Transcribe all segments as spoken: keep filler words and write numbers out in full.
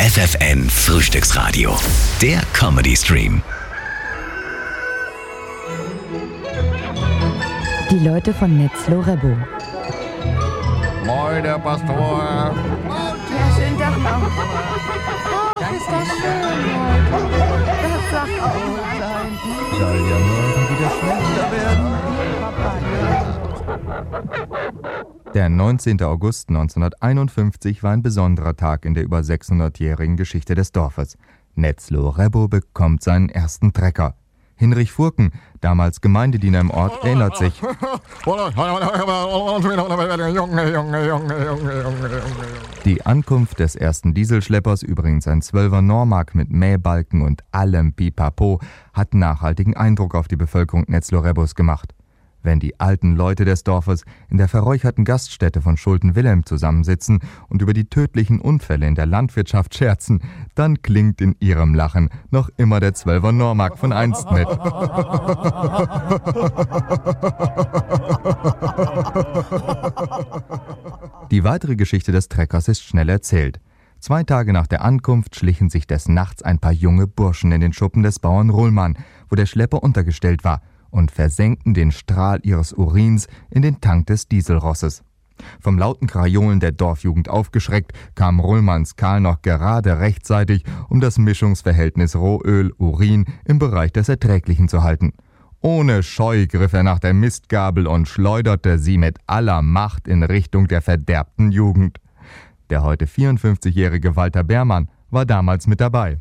F F N Frühstücksradio. Der Comedy-Stream. Die Leute von Netzlo-Rebo. Moin, der Pastor. Ja, schönen Tag noch. Oh, ist das schön heute. Das sagt auch sein. Soll ja morgen wieder schlechter werden. Der neunzehnten August neunzehnhunderteinundfünfzig war ein besonderer Tag in der über sechshundertjährigen Geschichte des Dorfes. Netzlo-Rebo bekommt seinen ersten Trecker. Hinrich Furken, damals Gemeindediener im Ort, erinnert sich. Die Ankunft des ersten Dieselschleppers, übrigens ein Zwölfer Normark mit Mähbalken und allem Pipapo, hat nachhaltigen Eindruck auf die Bevölkerung Netzlo-Rebos gemacht. Wenn die alten Leute des Dorfes in der verräucherten Gaststätte von Schulten-Wilhelm zusammensitzen und über die tödlichen Unfälle in der Landwirtschaft scherzen, dann klingt in ihrem Lachen noch immer der Zwölfer Normark von einst mit. Die weitere Geschichte des Treckers ist schnell erzählt. Zwei Tage nach der Ankunft schlichen sich des Nachts ein paar junge Burschen in den Schuppen des Bauern Ruhlmann, wo der Schlepper untergestellt war, und versenkten den Strahl ihres Urins in den Tank des Dieselrosses. Vom lauten Krajolen der Dorfjugend aufgeschreckt, kam Ruhlmanns Karl noch gerade rechtzeitig, um das Mischungsverhältnis Rohöl-Urin im Bereich des Erträglichen zu halten. Ohne Scheu griff er nach der Mistgabel und schleuderte sie mit aller Macht in Richtung der verderbten Jugend. Der heute vierundfünfzigjährige Walter Beermann war damals mit dabei.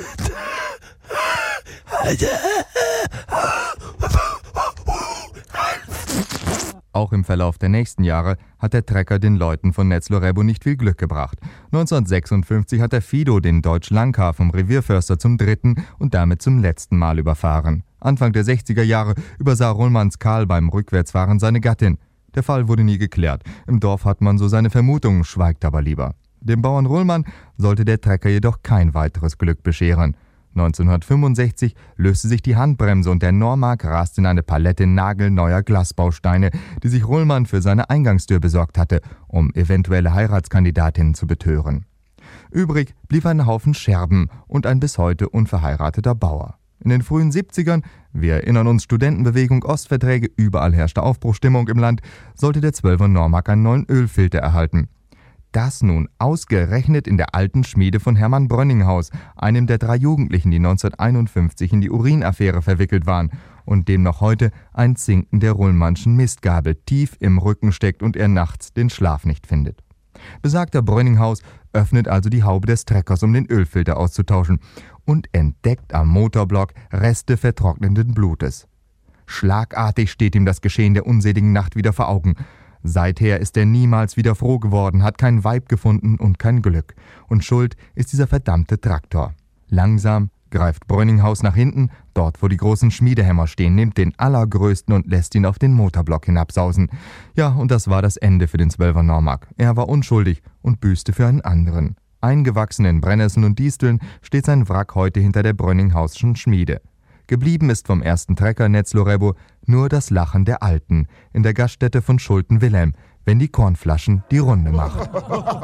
Auch im Verlauf der nächsten Jahre hat der Trecker den Leuten von Netzlo-Rebo nicht viel Glück gebracht. neunzehnhundertsechsundfünfzig hat der Fido den Deutsch-Langhaar vom Revierförster zum dritten und damit zum letzten Mal überfahren. Anfang der sechziger Jahre übersah Ruhlmanns Karl beim Rückwärtsfahren seine Gattin. Der Fall wurde nie geklärt. Im Dorf hat man so seine Vermutungen, schweigt aber lieber. Dem Bauern Ruhlmann sollte der Trecker jedoch kein weiteres Glück bescheren. neunzehnhundertfünfundsechzig löste sich die Handbremse und der Normark raste in eine Palette nagelneuer Glasbausteine, die sich Ruhlmann für seine Eingangstür besorgt hatte, um eventuelle Heiratskandidatinnen zu betören. Übrig blieb ein Haufen Scherben und ein bis heute unverheirateter Bauer. In den frühen siebzigern, wir erinnern uns, Studentenbewegung, Ostverträge, überall herrschte Aufbruchstimmung im Land, sollte der Zwölfer Normark einen neuen Ölfilter erhalten. Das nun ausgerechnet in der alten Schmiede von Hermann Brönninghaus, einem der drei Jugendlichen, die neunzehnhunderteinundfünfzig in die Urinaffäre verwickelt waren und dem noch heute ein Zinken der Ruhlmannschen Mistgabel tief im Rücken steckt und er nachts den Schlaf nicht findet. Besagter Brönninghaus öffnet also die Haube des Treckers, um den Ölfilter auszutauschen, und entdeckt am Motorblock Reste vertrocknenden Blutes. Schlagartig steht ihm das Geschehen der unseligen Nacht wieder vor Augen. Seither ist er niemals wieder froh geworden, hat kein Weib gefunden und kein Glück. Und schuld ist dieser verdammte Traktor. Langsam greift Brönninghaus nach hinten, dort wo die großen Schmiedehämmer stehen, nimmt den allergrößten und lässt ihn auf den Motorblock hinabsausen. Ja, und das war das Ende für den Zwölfer Normark. Er war unschuldig und büßte für einen anderen. Eingewachsen in Brennnesseln und Disteln steht sein Wrack heute hinter der Brönninghausschen Schmiede. Geblieben ist vom ersten Trecker Netzlo-Rebo nur das Lachen der Alten in der Gaststätte von Schulten-Wilhelm, wenn die Kornflaschen die Runde machen.